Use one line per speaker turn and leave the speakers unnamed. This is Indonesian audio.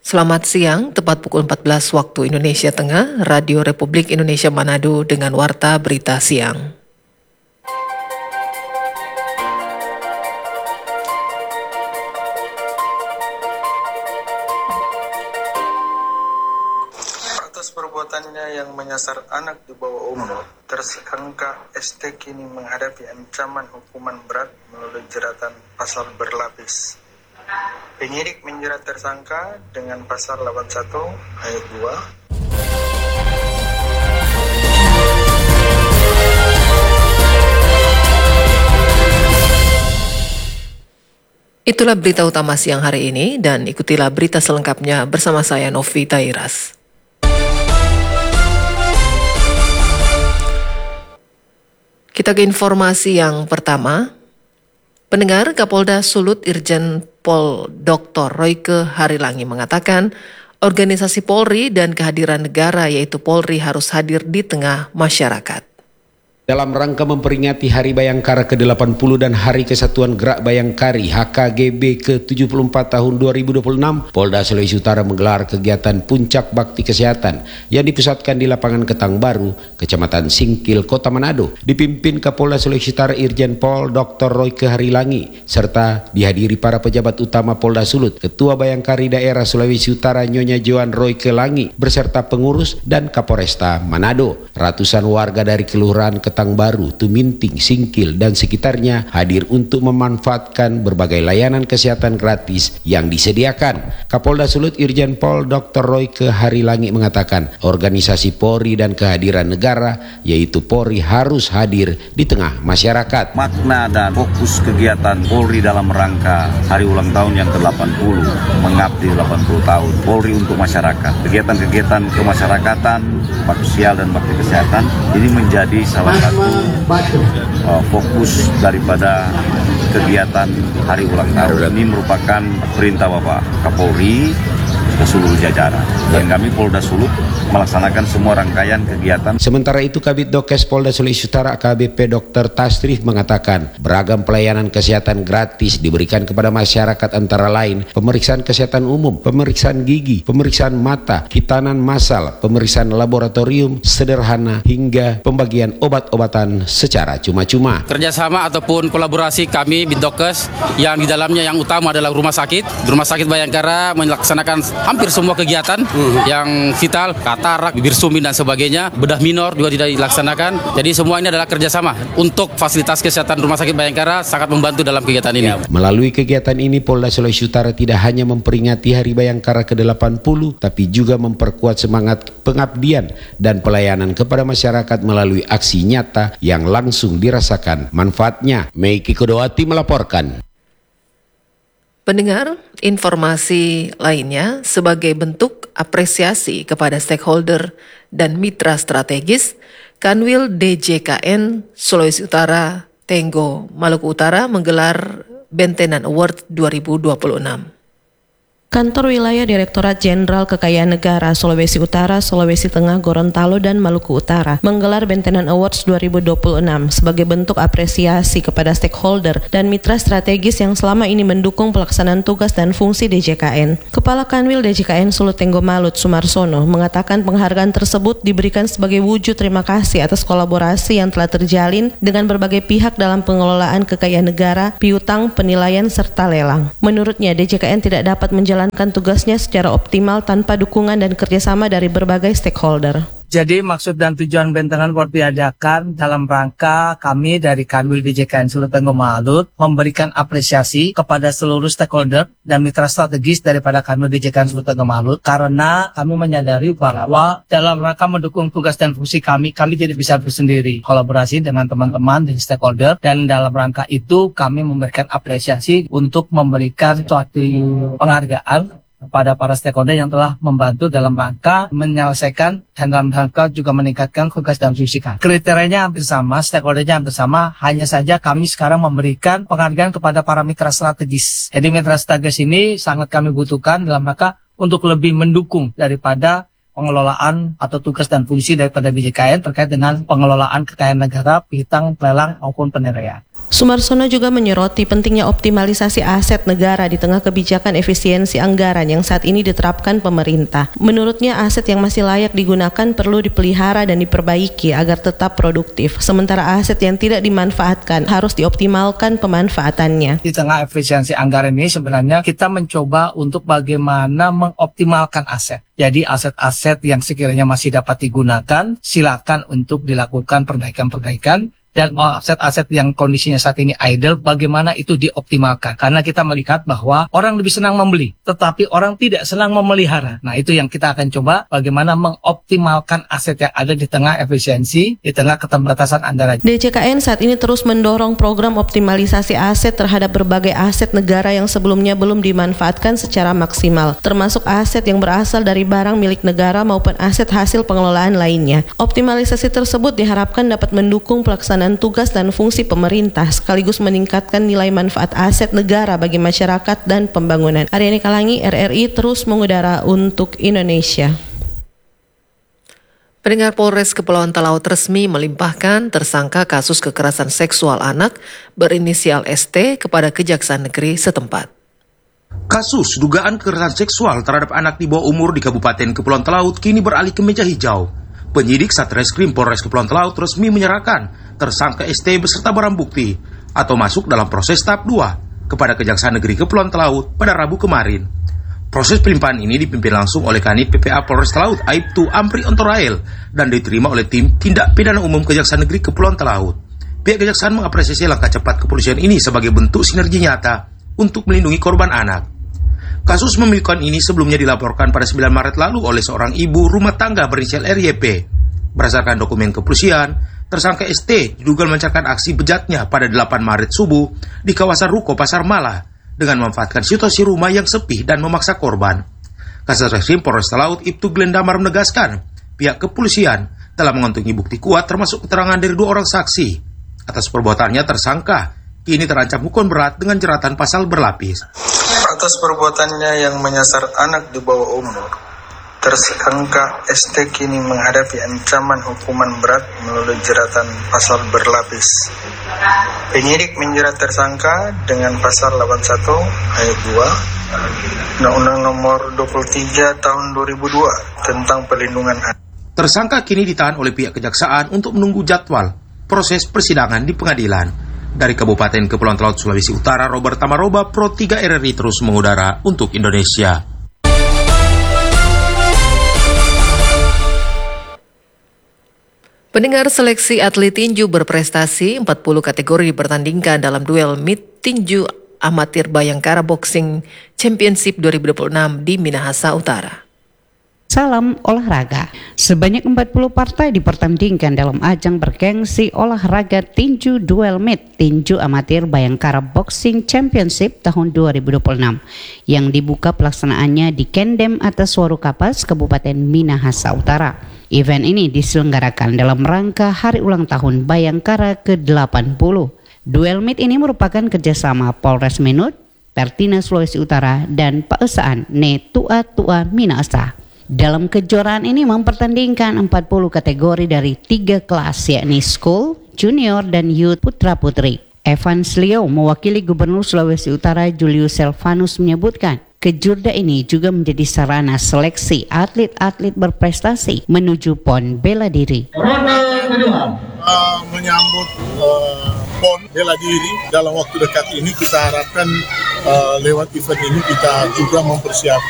Selamat siang, tepat pukul 14 waktu Indonesia Tengah, Radio Republik Indonesia Manado dengan Warta Berita Siang.
Atas perbuatannya yang menyasar anak di bawah umur, tersangka ST kini menghadapi ancaman hukuman berat melalui jeratan pasal berlapis. Penyidik menjerat tersangka dengan pasal 81 ayat
2. Itulah berita utama siang hari ini dan ikutilah berita selengkapnya bersama saya Novi Tairas. Kita ke informasi yang pertama. Pendengar, Kapolda Sulut Irjen Pol Dr. Royke Harilangi mengatakan organisasi Polri dan kehadiran negara yaitu Polri harus hadir di tengah masyarakat.
Dalam rangka memperingati Hari Bayangkara ke-80 dan Hari Kesatuan Gerak Bayangkari HKGB ke-74 tahun 2026, Polda Sulawesi Utara menggelar kegiatan Puncak Bakti Kesehatan yang dipusatkan di lapangan Ketang Baru, Kecamatan Singkil, Kota Manado, dipimpin Kapolda Sulawesi Utara Irjen Pol Dr. Royke Harilangi, serta dihadiri para pejabat utama Polda Sulut, Ketua Bayangkari Daerah Sulawesi Utara Nyonya Joan Royke Langi, beserta pengurus dan Kapolresta Manado. Ratusan warga dari Kelurahan Ketang Baru, Tuminting, Singkil, dan sekitarnya hadir untuk memanfaatkan berbagai layanan kesehatan gratis yang disediakan. Kapolda Sulut Irjen Pol Dr. Royke Harilangi mengatakan organisasi Polri dan kehadiran negara yaitu Polri harus hadir di tengah masyarakat.
Makna dan fokus kegiatan Polri dalam rangka hari ulang tahun yang ke-80 mengabdi 80 tahun Polri untuk masyarakat. Kegiatan-kegiatan kemasyarakatan, bakti sosial dan bakti kesehatan ini menjadi salah satu fokus daripada kegiatan hari ulang tahun. Ini merupakan perintah Bapak Kapolri ke seluruh jajaran dan kami Polda Sulut melaksanakan semua rangkaian kegiatan.
Sementara itu Kabid Dokes Polda Sulawesi Utara AKBP Dr. Tasrif mengatakan beragam pelayanan kesehatan gratis diberikan kepada masyarakat antara lain pemeriksaan kesehatan umum, pemeriksaan gigi, pemeriksaan mata, kitanan massal, pemeriksaan laboratorium sederhana hingga pembagian obat-obatan secara cuma-cuma.
Kerjasama ataupun kolaborasi kami Bidokes yang di dalamnya yang utama adalah Rumah Sakit Bayangkara melaksanakan hampir semua kegiatan yang vital, katarak, bibir sumit dan sebagainya, bedah minor juga tidak dilaksanakan. Jadi semua ini adalah kerjasama untuk fasilitas kesehatan Rumah Sakit Bayangkara sangat membantu dalam kegiatan ini.
Melalui kegiatan ini Polda Sulawesi Utara tidak hanya memperingati Hari Bayangkara ke-80 tapi juga memperkuat semangat pengabdian dan pelayanan kepada masyarakat melalui aksi nyata yang langsung dirasakan manfaatnya. Meiki Kodowati melaporkan.
Pendengar, informasi lainnya sebagai bentuk apresiasi kepada stakeholder dan mitra strategis, Kanwil DJKN Sulawesi Utara Tenggo Maluku Utara menggelar Bentenan Award 2026.
Kantor Wilayah Direktorat Jenderal Kekayaan Negara Sulawesi Utara, Sulawesi Tengah, Gorontalo, dan Maluku Utara menggelar Bentenan Awards 2026 sebagai bentuk apresiasi kepada stakeholder dan mitra strategis yang selama ini mendukung pelaksanaan tugas dan fungsi DJKN. Kepala Kanwil DJKN Sulut Tenggo Malut Sumarsono mengatakan penghargaan tersebut diberikan sebagai wujud terima kasih atas kolaborasi yang telah terjalin dengan berbagai pihak dalam pengelolaan kekayaan negara, piutang, penilaian, serta lelang. Menurutnya, DJKN tidak dapat menjalankan tugasnya secara optimal tanpa dukungan dan kerjasama dari berbagai stakeholder.
Jadi maksud dan tujuan Bentenan Award diadakan dalam rangka kami dari Kanwil DJKN Sulut Tenggo Malut memberikan apresiasi kepada seluruh stakeholder dan mitra strategis daripada Kanwil DJKN Sulut Tenggo Malut karena kami menyadari bahwa dalam rangka mendukung tugas dan fungsi kami tidak bisa bersendiri, kolaborasi dengan teman-teman dan stakeholder, dan dalam rangka itu kami memberikan apresiasi untuk memberikan suatu penghargaan kepada para stakeholder yang telah membantu dalam rangka menyelesaikan dan dalam rangka juga meningkatkan tugas dan fungsi kami. Kriterianya hampir sama, stakeholdernya hampir sama, hanya saja kami sekarang memberikan penghargaan kepada para mitra strategis. Jadi mitra strategis ini sangat kami butuhkan dalam rangka untuk lebih mendukung daripada pengelolaan atau tugas dan fungsi daripada DJKN terkait dengan pengelolaan kekayaan negara, piutang, lelang maupun penilaian.
Sumarsono juga menyoroti pentingnya optimalisasi aset negara di tengah kebijakan efisiensi anggaran yang saat ini diterapkan pemerintah. Menurutnya aset yang masih layak digunakan perlu dipelihara dan diperbaiki agar tetap produktif, sementara aset yang tidak dimanfaatkan harus dioptimalkan pemanfaatannya.
Di tengah efisiensi anggaran ini sebenarnya kita mencoba untuk bagaimana mengoptimalkan aset. Jadi aset-aset yang sekiranya masih dapat digunakan, silakan untuk dilakukan perbaikan-perbaikan. Dan aset-aset yang kondisinya saat ini idle, bagaimana itu dioptimalkan. Karena kita melihat bahwa orang lebih senang membeli, tetapi orang tidak senang memelihara. Nah, itu yang kita akan coba, bagaimana mengoptimalkan aset yang ada di tengah efisiensi, di tengah keterbatasan anggaran.
DJKN saat ini terus mendorong program optimalisasi aset terhadap berbagai aset negara yang sebelumnya belum dimanfaatkan secara maksimal, termasuk aset yang berasal dari barang milik negara maupun aset hasil pengelolaan lainnya. Optimalisasi tersebut diharapkan dapat mendukung pelaksanaan tugas dan fungsi pemerintah sekaligus meningkatkan nilai manfaat aset negara bagi masyarakat dan pembangunan. Aryani Kalangi, RRI terus mengudara untuk Indonesia.
Pendengar, Polres Kepulauan Talaut resmi melimpahkan tersangka kasus kekerasan seksual anak berinisial ST kepada Kejaksaan Negeri setempat.
Kasus dugaan kekerasan seksual terhadap anak di bawah umur di Kabupaten Kepulauan Talaut kini beralih ke meja hijau. Penyidik Satreskrim Polres Kepulauan Talaut resmi menyerahkan tersangka ST beserta barang bukti atau masuk dalam proses tahap 2 kepada Kejaksaan Negeri Kepulauan Talaut pada Rabu kemarin. Proses pelimpahan ini dipimpin langsung oleh Kanit PPA Polres Talaut Aibtu Amri Ontorael dan diterima oleh tim Tindak Pidana Umum Kejaksaan Negeri Kepulauan Talaut. Pihak Kejaksaan mengapresiasi langkah cepat kepolisian ini sebagai bentuk sinergi nyata untuk melindungi korban anak. Kasus memilukan ini sebelumnya dilaporkan pada 9 Maret lalu oleh seorang ibu rumah tangga berinisial RYP. Berdasarkan dokumen kepolisian, tersangka ST diduga melancarkan aksi bejatnya pada 8 Maret subuh di kawasan Ruko Pasar Malah dengan memanfaatkan situasi rumah yang sepi dan memaksa korban. Kasatreskrim Polres Talaut Ibtu Glendamar menegaskan, pihak kepolisian telah mengantongi bukti kuat termasuk keterangan dari 2 orang saksi. Atas perbuatannya tersangka kini terancam hukuman berat dengan jeratan pasal berlapis.
Atas perbuatannya yang menyasar anak di bawah umur, tersangka ST kini menghadapi ancaman hukuman berat melalui jeratan pasal berlapis. Penyidik menjerat tersangka dengan pasal 81 ayat 2 Undang-Undang Nomor 23 Tahun 2002 tentang Perlindungan Anak.
Tersangka kini ditahan oleh pihak kejaksaan untuk menunggu jadwal proses persidangan di pengadilan. Dari Kabupaten Kepulauan Talaut, Sulawesi Utara, Robert Tamaroba, Pro 3 RRI terus mengudara untuk Indonesia.
Pendengar, seleksi atlet tinju berprestasi 40 kategori dipertandingkan dalam duel MIT Tinju Amatir Bayangkara Boxing Championship 2026 di Minahasa Utara.
Salam olahraga. Sebanyak 40 partai dipertandingkan dalam ajang bergengsi olahraga tinju duel MIT Tinju Amatir Bayangkara Boxing Championship tahun 2026 yang dibuka pelaksanaannya di Kendem atas Waru Kapas, Kabupaten Minahasa Utara. Event ini diselenggarakan dalam rangka hari ulang tahun Bayangkara ke-80. Duel MIT ini merupakan kerjasama Polres Menut, Pertina Sulawesi Utara, dan Paesaan Ne Tua Minahasa. Dalam kejuaraan ini mempertandingkan 40 kategori dari 3 kelas, yakni School, Junior, dan Youth Putra-Putri. Evans Leo mewakili Gubernur Sulawesi Utara Julius Selvanus menyebutkan, kejurda ini juga menjadi sarana seleksi atlet-atlet berprestasi menuju PON bela diri.
Menyambut PON bela diri dalam waktu dekat ini, kita harapkan lewat event ini kita juga mempersiapkan